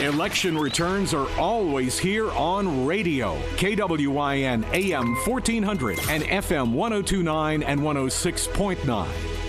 Election returns are always here on radio. KWYN AM 1400 and FM 1029 and 106.9.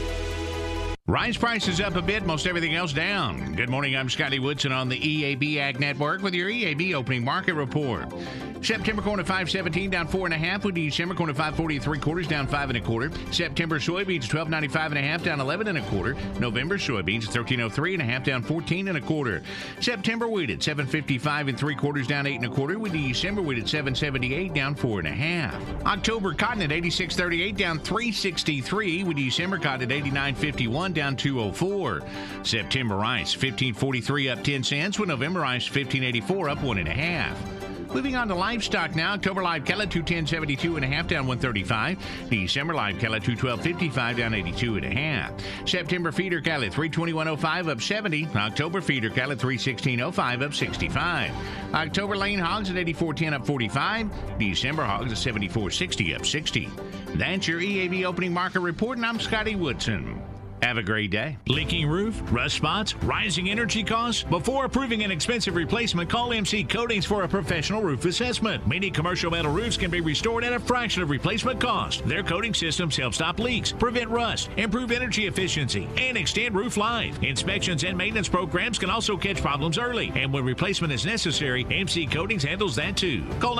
Rice prices up a bit, most everything else down. Good morning, I'm Scotty Woodson on the EAB Ag Network with your EAB opening market report. September corn at 5.17, down 4.5. With December corn at 5.40 3/4, down 5 1/4. September soybeans 12.95 1/2, down 11 1/4. November soybeans 13.03 1/2, down 14 1/4. September wheat at 7.55 3/4, down 8 1/4. With December wheat at 7.78, down 4 1/2. October cotton at 86.38, down 3.63. With December cotton at 89.51, down 2.04. September rice 15.43, up 10 cents. With November rice 15.84, up 1 1/2. Moving on to livestock now. October live cattle 210.72 1/2, down 135. December live cattle 212.55, down 82 1/2. September feeder cattle 321.05, up 70. October feeder cattle 316.05, up 65. October lane hogs at 84.10, up 45. December hogs at 74.60, up 60. That's your EAB opening market report, and I'm Scotty Woodson. Have a great day. Leaking roof, rust spots, rising energy costs? Before approving an expensive replacement, call MC Coatings for a professional roof assessment. Many commercial metal roofs can be restored at a fraction of replacement cost. Their coating systems help stop leaks, prevent rust, improve energy efficiency, and extend roof life. Inspections and maintenance programs can also catch problems early, and when replacement is necessary, MC Coatings handles that too. Call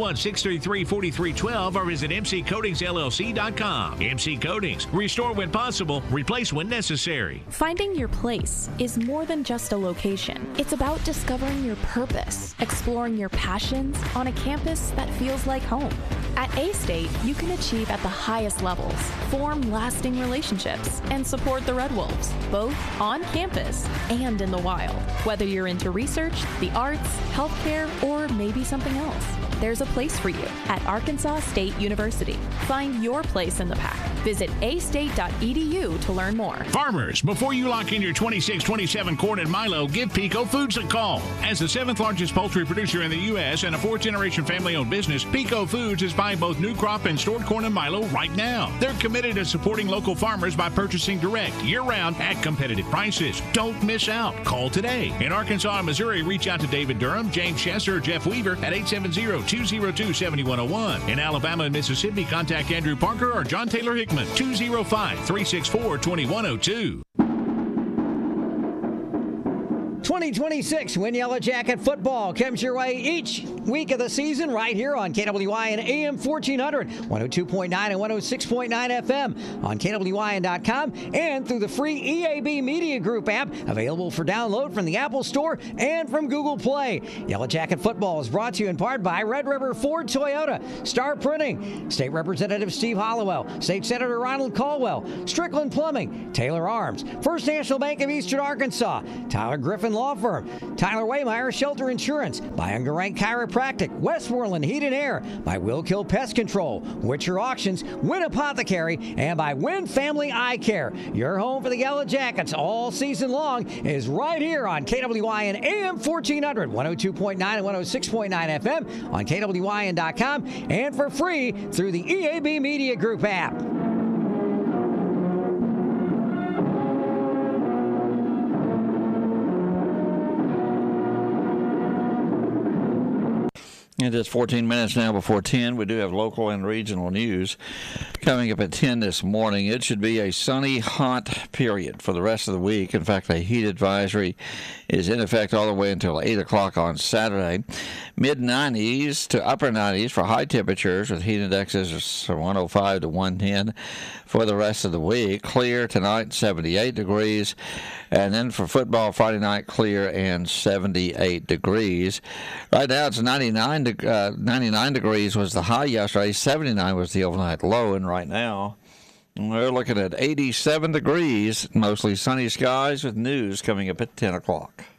901-633-4312 or visit mccoatingsllc.com. MC Coatings, restore when possible, replace when necessary. Finding your place is more than just a location. It's about discovering your purpose, exploring your passions on a campus that feels like home. At A-State, you can achieve at the highest levels, form lasting relationships, and support the Red Wolves, both on campus and in the wild. Whether you're into research, the arts, healthcare, or maybe something else, there's a place for you at Arkansas State University. Find your place in the pack. Visit astate.edu to learn more. Farmers, before you lock in your 26-27 corn and milo, give Pico Foods a call. As the 7th largest poultry producer in the U.S. and a 4th-generation family-owned business, Pico Foods is buying both new crop and stored corn and milo right now. They're committed to supporting local farmers by purchasing direct, year-round, at competitive prices. Don't miss out. Call today. In Arkansas and Missouri, reach out to David Durham, James Chester, or Jeff Weaver at 870-202-7101. In Alabama and Mississippi, contact Andrew Parker or John Taylor Hickman, 205-364-2102. 2026 Win Yellow Jacket football comes your way each week of the season right here on KWYN AM 1400, 102.9 and 106.9 FM on KWYN.com and through the free EAB Media Group app available for download from the Apple Store and from Google Play. Yellow Jacket football is brought to you in part by Red River Ford Toyota, Star Printing, State Representative Steve Hollowell, State Senator Ronald Caldwell, Strickland Plumbing, Taylor Arms, First National Bank of Eastern Arkansas, Tyler Griffin Law Firm, Tyler Waymeyer Shelter Insurance, by Ungerank Chiropractic, Westmoreland Heat and Air, by Will Kill Pest Control, Witcher Auctions, Win Apothecary, and by Win Family Eye Care. Your home for the Yellow Jackets all season long is right here on KWYN AM 1400, 102.9 and 106.9 FM on KWYN.com and for free through the EAB Media Group app. It is 14 minutes now before 10. We do have local and regional news coming up at 10 this morning. It should be a sunny, hot period for the rest of the week. In fact, a heat advisory is in effect all the way until 8 o'clock on Saturday. Mid-90s to upper 90s for high temperatures with heat indexes from 105 to 110 for the rest of the week. Clear tonight, 78 degrees. And then for football, Friday night, clear and 78 degrees. Right now, it's 99 degrees was the high yesterday. 79 was the overnight low. And right now, we're looking at 87 degrees, mostly sunny skies with news coming up at 10 o'clock.